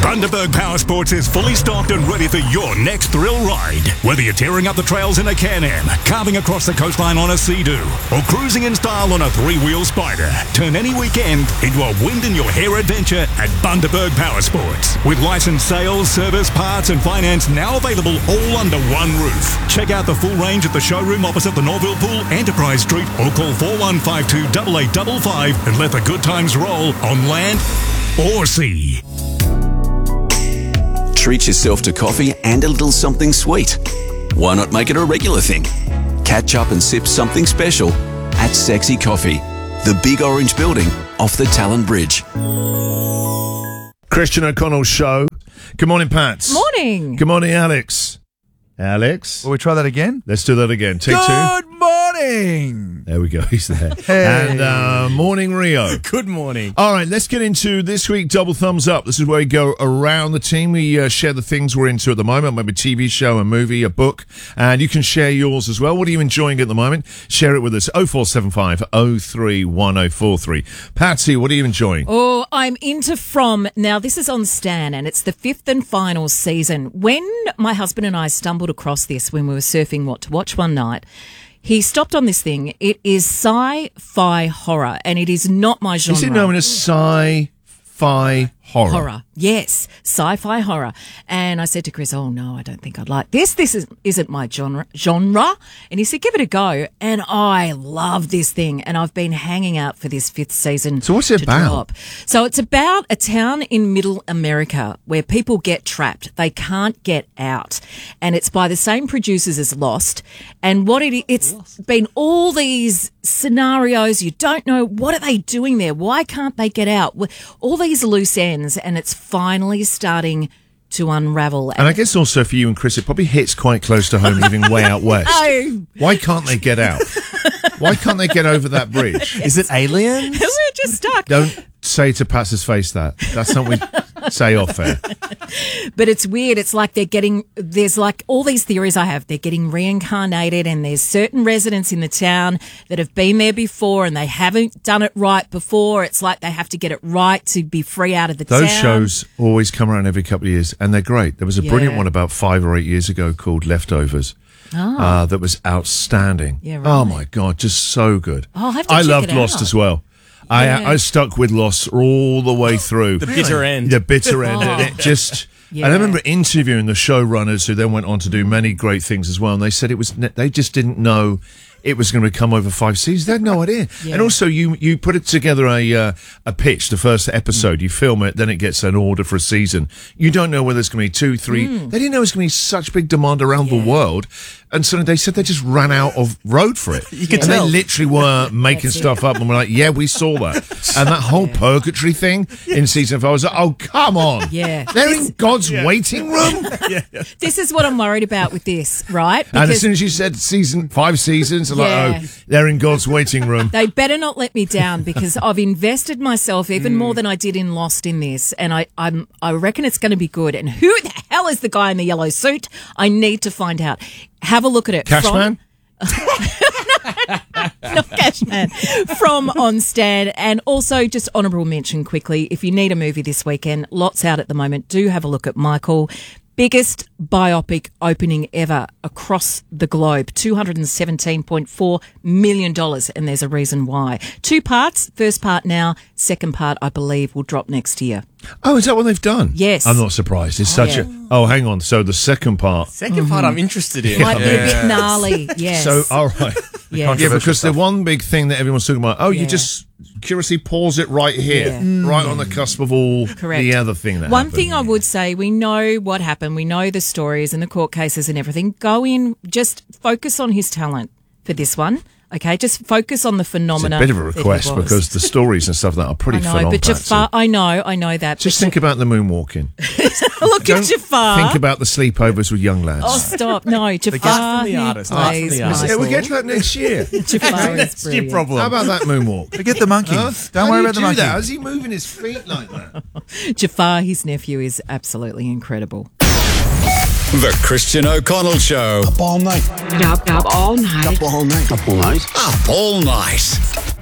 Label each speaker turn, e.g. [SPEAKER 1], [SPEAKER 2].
[SPEAKER 1] Bundaberg Power Sports is fully stocked and ready for your next thrill ride. Whether you're tearing up the trails in a Can-Am, carving across the coastline on a Sea-Doo, or cruising in style on a three-wheel Spider, turn any weekend into a wind-in-your-hair adventure at Bundaberg Power Sports. With licensed sales, service, parts and finance now available all under one roof. Check out the full range at the showroom opposite the Norville Pool, Enterprise Street, or call 4152-8855 and let the good times roll on land or sea.
[SPEAKER 2] Treat yourself to coffee and a little something sweet. Why not make it a regular thing? Catch up and sip something special at Sexy Coffee, the big orange building off the Talon Bridge.
[SPEAKER 3] Christian O'Connell Show. Good morning, Pats.
[SPEAKER 4] Morning.
[SPEAKER 3] Good morning, Alex. Alex.
[SPEAKER 5] Will we try that again?
[SPEAKER 3] Let's do that again. Take two.
[SPEAKER 5] Good morning.
[SPEAKER 3] There we go. He's there.
[SPEAKER 5] Hey.
[SPEAKER 3] And morning, Rio.
[SPEAKER 6] Good morning.
[SPEAKER 3] All right, let's get into this week. Double thumbs up. This is where we go around the team. We share the things we're into at the moment, maybe a TV show, a movie, a book, and you can share yours as well. What are you enjoying at the moment? Share it with us. 0475 03 1043. Patsy, what are you enjoying?
[SPEAKER 4] Oh, I'm into From. Now, this is on Stan, and it's the 5th and final season. When my husband and I stumbled across this when we were surfing What to Watch one night, he stopped on this thing. It is sci-fi horror, and it is not my genre.
[SPEAKER 3] Is it known as sci-fi horror?
[SPEAKER 4] Yes, sci-fi horror. And I said to Chris, oh, no, I don't think I'd like this. This isn't my genre. And he said, give it a go. And I love this thing. And I've been hanging out for this 5th season.
[SPEAKER 3] So what's it about?
[SPEAKER 4] So it's about a town in middle America where people get trapped. They can't get out. And it's by the same producers as Lost. And it's been all these scenarios. You don't know, what are they doing there? Why can't they get out? All these loose ends, and it's finally starting to unravel.
[SPEAKER 3] And I guess also for you and Chris, it probably hits quite close to home, living way out west.
[SPEAKER 4] Oh.
[SPEAKER 3] Why can't they get out? Why can't they get over that bridge?
[SPEAKER 6] Is it aliens?
[SPEAKER 4] We're just stuck.
[SPEAKER 3] Don't say to Pat's face that. That's something we say off air.
[SPEAKER 4] But it's weird. It's like there's like all these theories I have. They're getting reincarnated, and there's certain residents in the town that have been there before and they haven't done it right before. It's like they have to get it right to be free out of the town.
[SPEAKER 3] Those shows always come around every couple of years, and they're great. There was a brilliant one about 5 or 8 years ago called Leftovers. That was outstanding.
[SPEAKER 4] Yeah, right.
[SPEAKER 3] Oh, my God, just so good.
[SPEAKER 4] Oh, I'll have to
[SPEAKER 3] I
[SPEAKER 4] check
[SPEAKER 3] loved
[SPEAKER 4] it
[SPEAKER 3] Lost
[SPEAKER 4] out.
[SPEAKER 3] as well.
[SPEAKER 4] Yeah.
[SPEAKER 3] I stuck with Lost all the way through.
[SPEAKER 6] The bitter end.
[SPEAKER 3] The bitter end. And it just...
[SPEAKER 4] Yeah.
[SPEAKER 3] And I remember interviewing the showrunners who then went on to do many great things as well, and they said they just didn't know it was going to come over 5 seasons. They had no idea.
[SPEAKER 4] Yeah.
[SPEAKER 3] And also, you put it together a pitch, the first episode, you film it, then it gets an order for a season. You don't know whether it's going to be 2, 3. They didn't know it was going to be such big demand around the world. And so they said they just ran out of road for it.
[SPEAKER 6] You could
[SPEAKER 3] and
[SPEAKER 6] tell.
[SPEAKER 3] they literally were making stuff up, and we're like, yeah, we saw that. And that whole purgatory thing in season 5, I was like, oh, come on.
[SPEAKER 4] Yeah.
[SPEAKER 3] They're in God's waiting room?
[SPEAKER 4] This is what I'm worried about with this, right?
[SPEAKER 3] And as soon as you said 5 seasons, I'm like, oh, they're in God's waiting room.
[SPEAKER 4] They better not let me down, because I've invested myself even more than I did in Lost in this, and I reckon it's going to be good. And who the hell is the guy in the yellow suit? I need to find out. Have a look at it.
[SPEAKER 3] Cashman?
[SPEAKER 4] Not Cashman. From on Stan. And also, just honourable mention quickly, if you need a movie this weekend, lots out at the moment, do have a look at Michael. Biggest biopic opening ever across the globe, $217.4 million, and there's a reason why. 2 parts, first part now, second part, I believe, will drop next year.
[SPEAKER 3] Oh, is that what they've done?
[SPEAKER 4] Yes.
[SPEAKER 3] I'm not surprised. It's such a... Oh, hang on. So the second part...
[SPEAKER 6] Second part I'm interested in.
[SPEAKER 4] Might be a bit gnarly, yes.
[SPEAKER 3] So, all right.
[SPEAKER 4] Yes.
[SPEAKER 3] Yeah, because the one big thing that everyone's talking about, you just curiously pause it right here, right on the cusp of all the other thing that
[SPEAKER 4] One
[SPEAKER 3] happened.
[SPEAKER 4] thing I would say, we know what happened. We know the stories and the court cases and everything. Go in, just focus on his talent for this one. Okay, just focus on the phenomena.
[SPEAKER 3] It's a bit of a request because the stories and stuff that are pretty
[SPEAKER 4] I know,
[SPEAKER 3] phenomenal.
[SPEAKER 4] but Jafar, I know that.
[SPEAKER 3] Just think about the moonwalking.
[SPEAKER 4] Look at Jafar.
[SPEAKER 3] Think about the sleepovers with young lads.
[SPEAKER 4] Oh, stop. No, Jafar.
[SPEAKER 6] the artist.
[SPEAKER 3] Yeah, we'll get to that next year.
[SPEAKER 4] Jafar is
[SPEAKER 6] That's your
[SPEAKER 4] brilliant.
[SPEAKER 6] problem.
[SPEAKER 3] How about that moonwalk?
[SPEAKER 5] Forget the monkey. Don't worry about the monkey.
[SPEAKER 3] How's he moving his feet like that?
[SPEAKER 4] Jafar, his nephew, is absolutely incredible.
[SPEAKER 1] The Christian O'Connell Show.
[SPEAKER 7] Up all night.
[SPEAKER 8] Up all night.
[SPEAKER 7] Up all night.
[SPEAKER 1] Up all night.